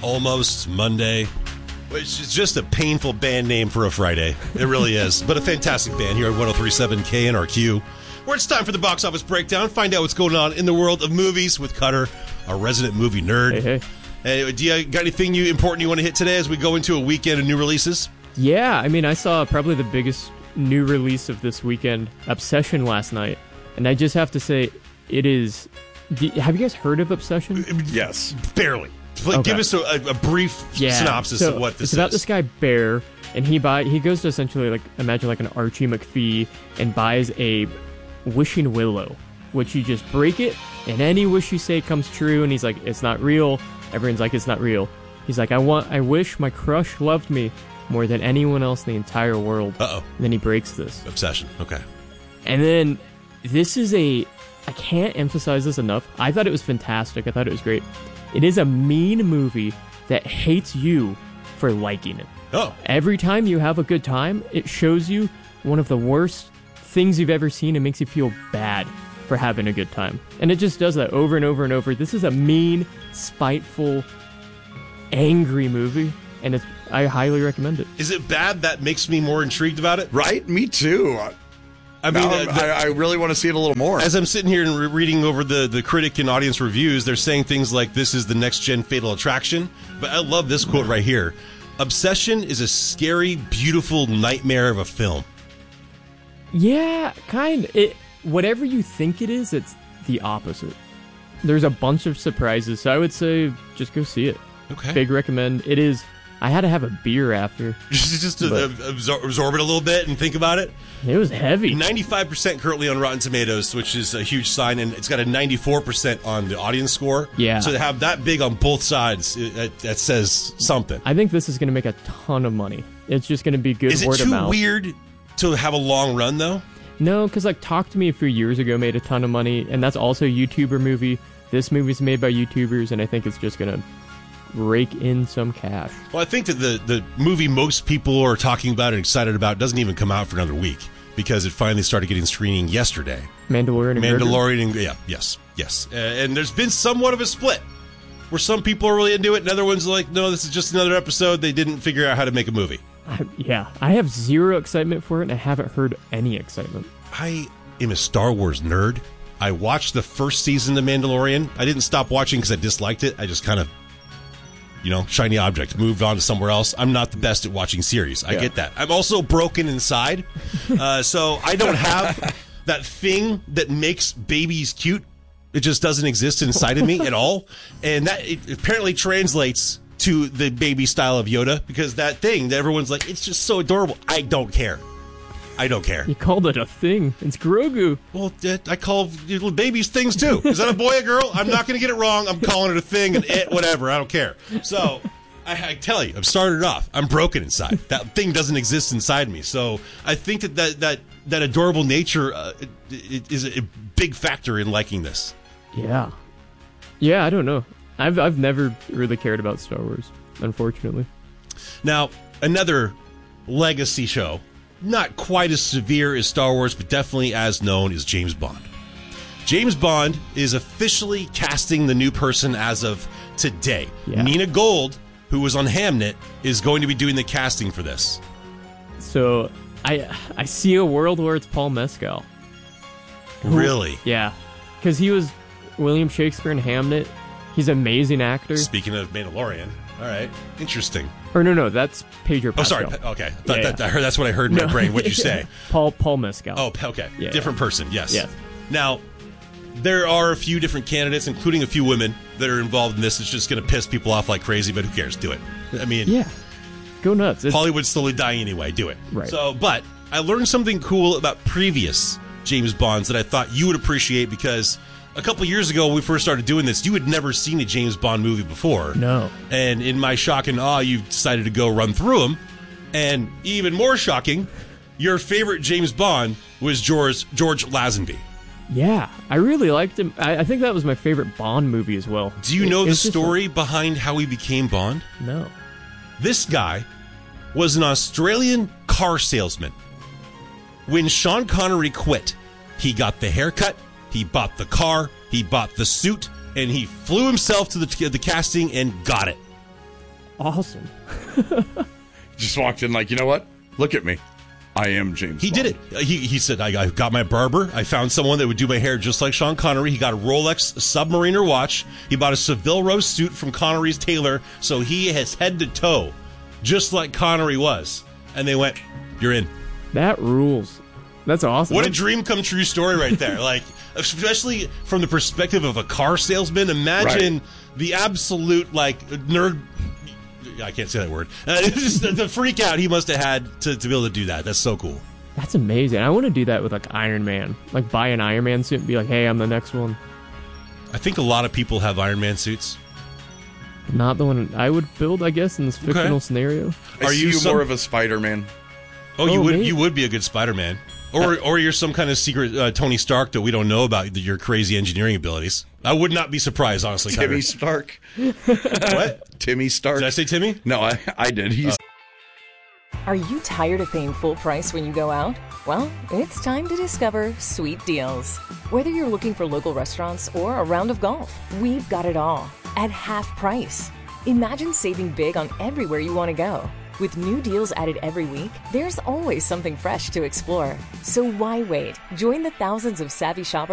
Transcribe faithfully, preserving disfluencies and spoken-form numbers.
Almost Monday, which is just a painful band name for a Friday. It really is. But a fantastic band here at one oh three point seven K N R Q, where it's time for the box office breakdown. Find out what's going on in the world of movies with Cutter, our resident movie nerd. Hey, hey. Hey, do you got anything you important you want to hit today as we go into a weekend of new releases? Yeah, I mean, I saw probably the biggest new release of this weekend, Obsession, last night. And I just have to say, it is... Do, have you guys heard of Obsession? Yes. Barely. Like, Okay. Give us a, a brief Yeah. synopsis so of what this it's about is. this guy, Bear, and he buy he goes to essentially, like, imagine like an Archie McPhee, and buys a wishing willow, which you just break it, and any wish you say comes true, and he's like, it's not real. Everyone's like, it's not real. He's like, I want, I wish my crush loved me more than anyone else in the entire world. Uh-oh. And then he breaks this. Obsession. Okay. And then this is a, I can't emphasize this enough. I thought it was fantastic. I thought it was great. It is a mean movie that hates you for liking it. Oh. Every time you have a good time, it shows you one of the worst things you've ever seen and makes you feel bad for having a good time. And it just does that over and over and over. This is a mean, spiteful, angry movie, and it's I highly recommend it. Is it bad that makes me more intrigued about it? Right? Me too. I mean, Now uh, I'm- the- I, I really want to see it a little more. as I'm sitting here and re- reading over the, the critic and audience reviews, they're saying things like, this is the next-gen Fatal Attraction. But I love this quote right here. Obsession is a scary, beautiful nightmare of a film. Yeah, kind of. It, whatever you think it is, it's the opposite. There's a bunch of surprises, so I would say just go see it. Okay. Big recommend. It is. I had to have a beer after. Just, just to But- uh, absor- absorb it a little bit and think about it. It was heavy. ninety-five percent currently on Rotten Tomatoes, which is a huge sign, and it's got a ninety-four percent on the audience score. Yeah. So to have that big on both sides, it, it, that says something. I think this is going to make a ton of money. It's just going to be good Is it word of too mouth. weird to have a long run, though? No, because like Talk to Me a few years ago made a ton of money, and that's also a YouTuber movie. This movie's made by YouTubers, and I think it's just going to rake in some cash. Well, I think that the, the movie most people are talking about and excited about doesn't even come out for another week because it finally started getting screening yesterday. Mandalorian and Grogu? Mandalorian, and, yeah, yes, yes. Uh, and there's been somewhat of a split where some people are really into it and other ones are like, no, this is just another episode. They didn't figure out how to make a movie. I, yeah, I have zero excitement for it, and I haven't heard any excitement. I am a Star Wars nerd. I watched the first season of Mandalorian. I didn't stop watching because I disliked it. I just kind of, you know, shiny object, moved on to somewhere else. I'm not the best at watching series. I Yeah. get that. I'm also broken inside. uh, so I don't have that thing that makes babies cute. It just doesn't exist inside of me at all. And that it apparently translates to the baby style of Yoda because that thing that everyone's like, it's just so adorable. I don't care. I don't care. You called it a thing. It's Grogu. Well, uh, I call little babies things too. Is that a boy or girl? I'm not going to get it wrong. I'm calling it a thing and it, whatever. I don't care. So I, I tell you, I'm started off. I'm broken inside. That thing doesn't exist inside me. So I think that that that, that adorable nature uh, it, it is a big factor in liking this. Yeah. Yeah, I don't know. I've I've never really cared about Star Wars, unfortunately. Now, another legacy show, not quite as severe as Star Wars, but definitely as known, is James Bond. James Bond is officially casting the new person as of today. Yeah. Nina Gold, who was on Hamnet, is going to be doing the casting for this. So I I see a world where it's Paul Mescal. Who- Really? Yeah, because he was William Shakespeare in Hamlet. He's an amazing actor. Speaking of Mandalorian, all right, interesting. Or no, no, that's Pedro Oh, Pascal. sorry. Okay, I thought Yeah, that, yeah. I heard that's what I heard in my No. brain. What'd you say? Paul Paul Mescal. Oh, okay. Yeah, different yeah. person, yes. Yes. Now, there are a few different candidates, including a few women, that are involved in this. It's just going to piss people off like crazy, but who cares? Do it. I mean, Yeah. Go nuts. It's, Hollywood's slowly dying anyway. Do it. Right. So, but I learned something cool about previous James Bonds that I thought you would appreciate because a couple years ago when we first started doing this, you had never seen a James Bond movie before. No. And in my shock and awe, you decided to go run through them. And even more shocking, your favorite James Bond was George George Lazenby. Yeah, I really liked him. I, I think that was my favorite Bond movie as well. Do you It- know the it's just story behind how he became Bond? like- no. This guy was an Australian car salesman. When Sean Connery quit, he got the haircut, he bought the car, he bought the suit, and he flew himself to the, the casting and got it. awesome. Just walked in like, you know what? Look at me. I am James He Bond. did it. He, he said, I, I got my barber. I found someone that would do my hair just like Sean Connery. He got a Rolex Submariner watch. He bought a Seville Row suit from Connery's tailor. So he has head to toe, just like Connery was. And they went, you're in. That rules. That's awesome. What a dream come true story right there. Like, especially from the perspective of a car salesman. Imagine Right. the absolute, like, nerd. I can't say that word. Uh, it's just the, the freak out he must have had to, to be able to do that. That's so cool. That's amazing. I want to do that with like Iron Man. Like buy an Iron Man suit and be like, hey, I'm the next one. I think a lot of people have Iron Man suits. Not the one I would build, I guess, in this fictional Okay. scenario. I Are see you you some- more of a Spider-Man? Oh, you Oh, would maybe. you would be a good Spider-Man. Or or you're some kind of secret uh, Tony Stark that we don't know about your crazy engineering abilities. I would not be surprised, honestly. Timmy Tyler. Stark. What? Timmy Stark. Did I say Timmy? No, I, I did. He's Are you tired of paying full price when you go out? Well, it's time to discover Sweet Deals. Whether you're looking for local restaurants or a round of golf, we've got it all at half price. Imagine saving big on everywhere you want to go. With new deals added every week, there's always something fresh to explore. So why wait? Join the thousands of savvy shoppers